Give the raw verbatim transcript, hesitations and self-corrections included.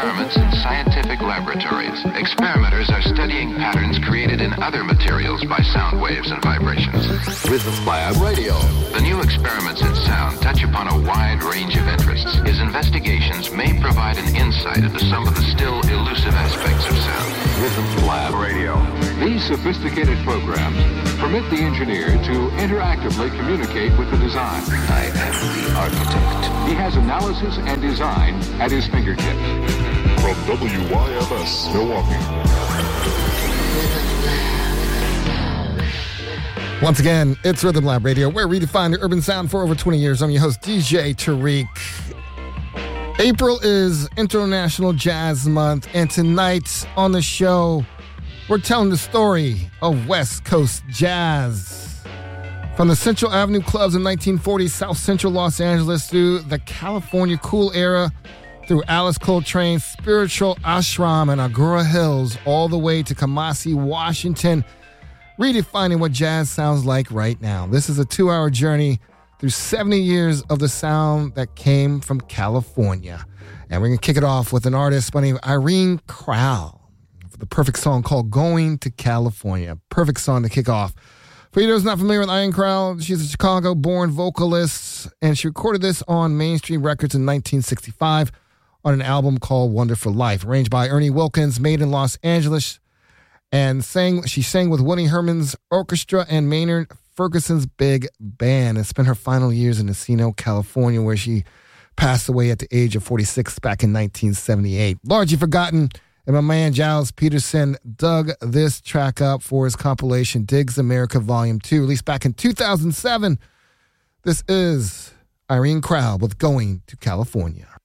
Experiments in scientific laboratories. Experimenters are studying patterns created in other materials by sound waves and vibrations. Rhythm Lab Radio. The new experiments in sound touch upon a wide range of interests. His investigations may provide an insight into some of the still elusive aspects of sound. Rhythm Lab Radio. These sophisticated programs permit the engineer to interactively communicate with the design. I am the architect. He has analysis and design at his fingertips. From W Y M S, Milwaukee. Once again, it's Rhythm Lab Radio, where we redefine the urban sound for over twenty years. I'm your host, D J Tariq. April is International Jazz Month, and tonight on the show, we're telling the story of West Coast jazz. From the Central Avenue clubs in nineteen forty, South Central Los Angeles, through the California Cool Era, through Alice Coltrane's Spiritual Ashram and Agoura Hills, all the way to Kamasi, Washington, redefining what jazz sounds like right now. This is a two-hour journey through seventy years of the sound that came from California. And we're going to kick it off with an artist by the name of Irene Crowell, for the perfect song called Going to California. Perfect song to kick off. For you those not familiar with Irene Crowell, she's a Chicago-born vocalist, and she recorded this on Mainstream Records in nineteen sixty-five on an album called Wonderful Life, arranged by Ernie Wilkins, made in Los Angeles, and sang. She sang with Woody Herman's orchestra and Maynard Ferguson's big band, and spent her final years in Encino, California, where she passed away at the age of forty-six back in nineteen seventy-eight. Largely forgotten, and my man Giles Peterson dug this track up for his compilation Digs America Volume two, released back in two thousand seven. This is Irene Crowell with Going to California.